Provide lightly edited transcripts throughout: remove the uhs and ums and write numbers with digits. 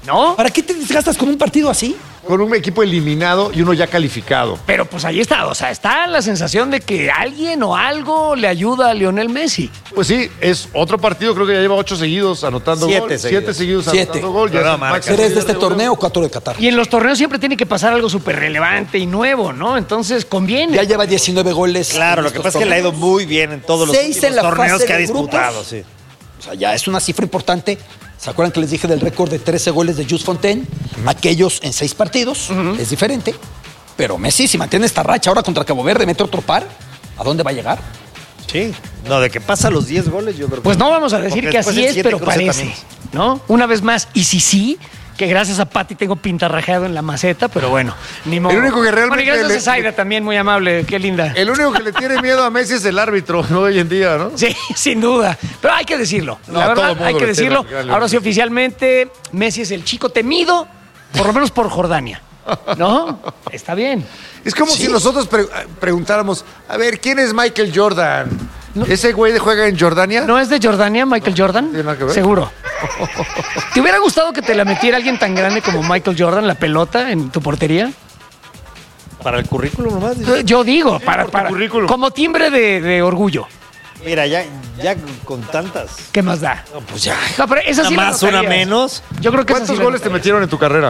¿no? ¿Para qué te desgastas con un partido así? Con un equipo eliminado y uno ya calificado. Pero pues ahí está, o sea, está la sensación de que alguien o algo le ayuda a Lionel Messi. Pues sí, es otro partido, creo que ya lleva 8 seguidos anotando gol. 7 seguidos 7. anotando gol. Ya No, es el 3 de este torneo, 4 de Qatar. Y en los torneos siempre tiene que pasar algo súper relevante y nuevo, ¿no? Entonces conviene. Ya lleva 19 goles. Claro, lo que pasa es que le ha ido muy bien en todos los 6 en la torneos fase que ha de disputado. grupos. Sí. O sea, ya es una cifra importante. ¿Se acuerdan que les dije del récord de 13 goles de Jules Fontaine? Aquellos en 6 partidos. Es diferente. Pero Messi, si mantiene esta racha ahora contra Cabo Verde, mete otro par, ¿a dónde va a llegar? Sí. No, de que pasa los 10 goles, yo creo que... Pues no vamos a decir Porque que después así el es, 7 pero creo que parece, también. ¿no? Una vez más, y sí, que gracias a Pati tengo pintarrajeado en la maceta, pero bueno, ni modo. El único que realmente Bueno, y gracias a Zaida también, muy amable, qué linda. El único que le tiene miedo a Messi es el árbitro, ¿no? Hoy en día, ¿no? Sí, sin duda. Pero hay que decirlo. No, La todo verdad, mundo hay que le decirlo. teme, Ahora sí, oficialmente, Messi es el chico temido, por lo menos por Jordania. ¿No? Está bien. Es como si nosotros preguntáramos, a ver, ¿quién es Michael Jordan? ¿Ese güey juega en Jordania? ¿No es de Jordania, Michael Jordan? ¿Tiene nada que ver? Seguro. ¿Te hubiera gustado que te la metiera alguien tan grande como Michael Jordan, la pelota, en tu portería? Para el currículum nomás. Yo digo, para currículum. como timbre de orgullo. Mira, ya con tantas... ¿Qué más da? No, pues ya. No, pero esa Una sí la más, una notarías. menos. Yo creo que esa ¿Cuántos sí la goles te notarías. metieron en tu carrera?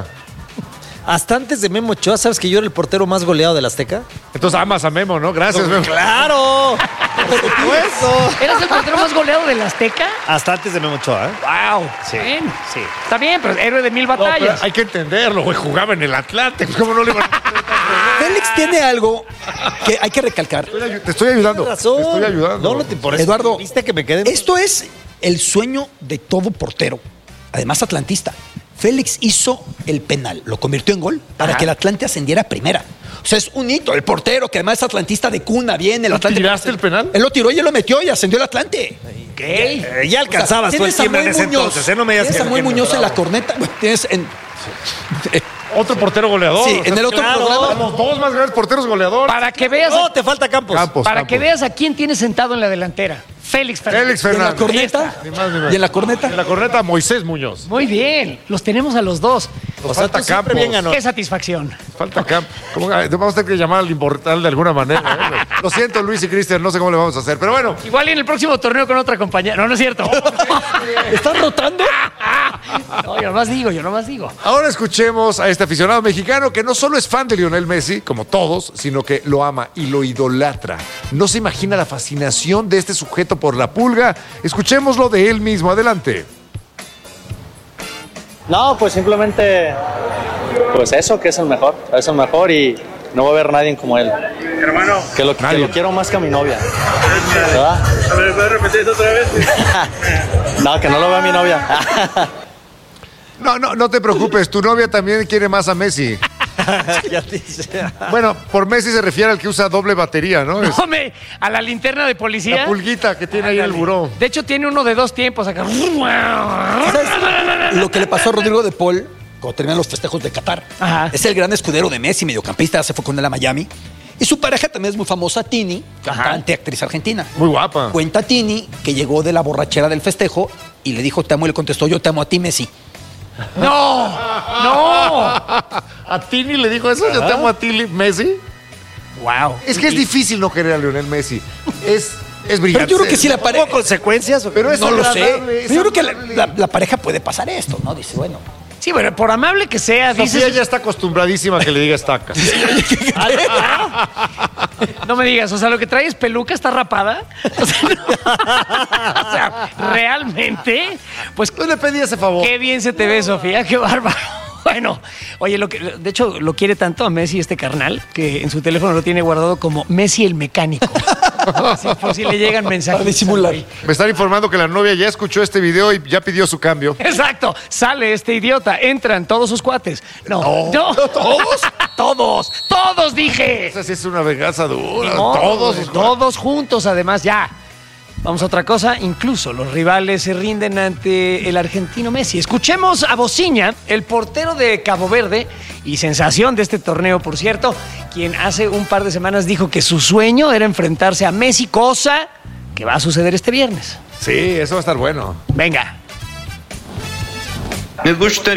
Hasta antes de Memo Ochoa, ¿sabes que yo era el portero más goleado del Azteca? Entonces amas a Memo, ¿no? Gracias, Memo. ¡Claro! Por supuesto. ¿Eras el portero más goleado del Azteca? Hasta antes de Memo Ochoa, ¿eh? ¡Wow! Sí, Bien. sí. Está bien, pero héroe de 1000 No, pero batallas. hay que entenderlo, güey. Jugaba en el Atlante. ¿Cómo no le iban a... Félix tiene algo que hay que recalcar. Te estoy ayudando. Tienes razón. Te estoy ayudando. No, por eso. Eduardo, ¿Viste que me quedé? Esto es el sueño de todo portero, además atlantista. Félix hizo el penal, lo convirtió en gol para que el Atlante ascendiera a primera. O sea, es un hito. El portero, que además es atlantista de cuna, viene el ¿Tú Atlante. tiraste el penal? Él lo tiró y él lo metió y ascendió el Atlante. Ya alcanzabas tú el Tienes a timbre en Samuel ese entonces, ¿eh? No me digas Tienes a que Samuel no. Muñoz en la corneta. Tienes en... Otro portero goleador. Sí, O sea, en el otro claro. programa. Los dos más grandes porteros goleadores. Para que veas, No, te falta Campos. Campos. que veas a quién tienes sentado en la delantera. Félix Fernández. Félix Y en la Fernández. corneta. Ni más ni menos. Y en la corneta. En la corneta, Moisés Muñoz. Muy bien, los tenemos a los dos. O sea, falta tú siempre Campos. bien ganó. Qué satisfacción. Falta Campos. Vamos a tener que llamar al inmortal de alguna manera. ¿eh? Lo siento, Luis y Cristian, no sé cómo le vamos a hacer. Pero bueno, Igual y en el próximo torneo con otra compañía. No, no es cierto. ¿Estás rotando? No, yo nomás digo. ahora escuchemos a este aficionado mexicano que no solo es fan de Lionel Messi, como todos, sino que lo ama y lo idolatra. No se imagina la fascinación de este sujeto por la pulga. Escuchémoslo de él mismo. Adelante. No, pues simplemente, pues eso, que es el mejor y no va a haber nadie como él. Hermano, Que lo quiero más que a mi novia. ¿Verdad? a ver, ¿puedes repetir eso otra vez? No, que no lo vea mi novia. No te preocupes, tu novia también quiere más a Messi. Ya te hice. Bueno, por Messi se refiere al que usa doble batería, ¿no? Es Hombre, a la linterna de policía. la pulguita que tiene ahí en el buró. De hecho, tiene uno de 2 tiempos acá. ¿Sabes lo que le pasó a Rodrigo de Paul cuando terminan los festejos de Qatar? Ajá. Es el gran escudero de Messi, mediocampista, se fue con él a Miami. Y su pareja también es muy famosa, Tini, cantante, actriz argentina. Muy guapa. Cuenta Tini que llegó de la borrachera del festejo y le dijo, te amo, y le contestó, yo te amo a ti, Messi. ¡No! ¡No! ¿A Tini le dijo eso? Yo te amo a ti, Messi. ¡Wow! Es que es difícil no querer a Lionel Messi. Es brillante. Pero yo creo que sí la pareja... ¿Hubo consecuencias? ¿O qué? Pero es No lo sé. agradable, es Pero yo creo que agradable. la pareja puede pasar esto, ¿no? Dice, bueno... Sí, bueno, por amable que sea, Sofía dices... ya está acostumbradísima a que le diga estaca. No me digas, o sea, lo que trae es peluca, está rapada. O sea, no. O sea, realmente, pues Tú le pedí ese favor. qué bien se te ve, Sofía, qué bárbaro. Bueno, oye, de hecho, lo quiere tanto a Messi este carnal que en su teléfono lo tiene guardado como Messi el mecánico. Así, por si le llegan mensajes. Para disimular. Me están informando que la novia ya escuchó este video y ya pidió su cambio. Exacto, sale este idiota, entran todos sus cuates. No, todos dije. Esa sí es una venganza dura. Ni modo, Todos. todos juntos, además, ya. Vamos a otra cosa, incluso los rivales se rinden ante el argentino Messi. Escuchemos a Bociña, el portero de Cabo Verde y sensación de este torneo, por cierto, quien hace un par de semanas dijo que su sueño era enfrentarse a Messi, cosa que va a suceder este viernes. Sí, eso va a estar bueno. Venga. Me gustaría